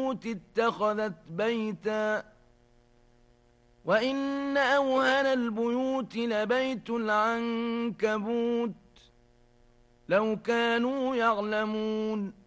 البيوت اتخذت بيتا وإن أوهن البيوت لبيت العنكبوت لو كانوا يعلمون